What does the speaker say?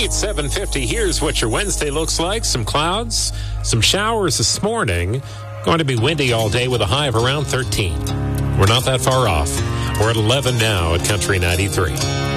It's 7:50. Here's what your Wednesday looks like. Some clouds, some showers this morning. Going to be windy all day with a high of around 13. We're not that far off. We're at 11 now at Country 93.